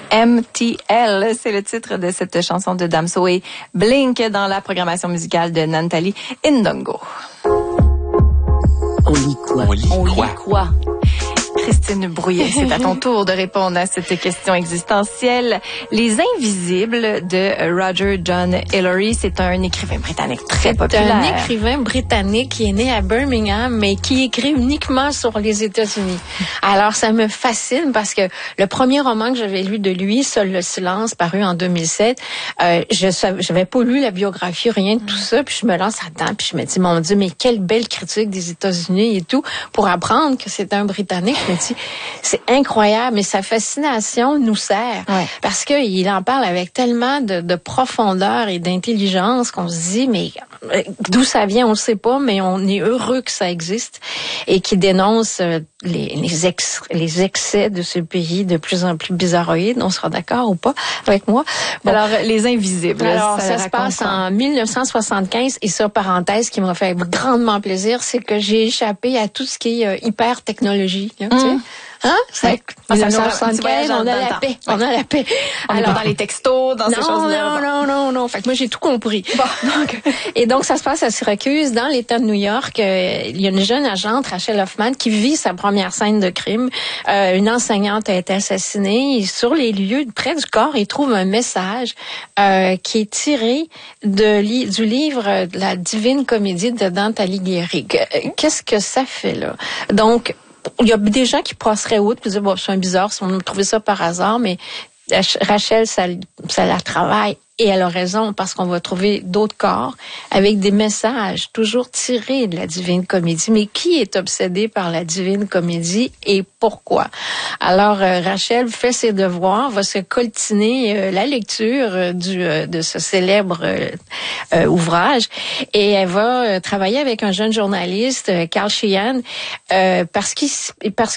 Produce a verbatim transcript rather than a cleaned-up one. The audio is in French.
M T L, c'est le titre de cette chanson de Damso et Blink dans la programmation musicale de Nathalie Ndongo. On lit quoi? On lit On quoi? lit quoi? Christine Brouillet, c'est à ton tour de répondre à cette question existentielle. Les Invisibles de Roger John Hillary, c'est un écrivain britannique très populaire. C'est un écrivain britannique qui est né à Birmingham, mais qui écrit uniquement sur les États-Unis. Alors, ça me fascine parce que le premier roman que j'avais lu de lui, Seul le silence, paru en deux mille sept, euh, je j'avais pas lu la biographie, rien de tout ça, puis je me lance là-dedans, puis je me dis, mon Dieu, mais quelle belle critique des États-Unis et tout, pour apprendre que c'est un Britannique. Je me dis, c'est incroyable, mais sa fascination nous sert. Ouais. Parce qu'il en parle avec tellement de, de profondeur et d'intelligence qu'on se dit, mais d'où ça vient, on ne sait pas, mais on est heureux que ça existe. Et qui dénonce les, les, ex, les excès de ce pays de plus en plus bizarroïde. On sera d'accord ou pas avec moi? Bon. Alors, Les Invisibles. Alors, ça, ça se passe quoi? en mille neuf cent soixante-quinze. Et ça, parenthèse, qui m'a fait grandement plaisir, c'est que j'ai échappé à tout ce qui est euh, hyper technologie. Là, mmh. tu sais. Hein? C'est ouais. mille neuf cent soixante-quinze, on a la paix. Ouais. On a la paix. On Alors, est pas dans les textos, dans non, ces choses-là. Non, non, non, non. Fait que moi, j'ai tout compris. Bon. Donc, et donc, ça se passe à Syracuse, dans l'État de New York. Euh, il y a une jeune agente, Rachel Hoffman, qui vit sa première scène de crime. Euh, une enseignante a été assassinée. Et sur les lieux, près du corps, il trouve un message euh, qui est tiré de li- du livre de la Divine Comédie de Dante Alighieri. Qu'est-ce que ça fait là? Donc, il y a des gens qui passeraient outre et disent, bon, c'est un bizarre, si on a trouvé ça par hasard, mais Rachel, ça, ça la travaille. Et elle a raison, parce qu'on va trouver d'autres corps avec des messages toujours tirés de la Divine Comédie. Mais qui est obsédé par la Divine Comédie et pourquoi? Alors, euh, Rachel fait ses devoirs, va se coltiner euh, la lecture euh, du, euh, de ce célèbre euh, euh, ouvrage et elle va euh, travailler avec un jeune journaliste, euh, Carl Sheehan, euh, parce qu'il parce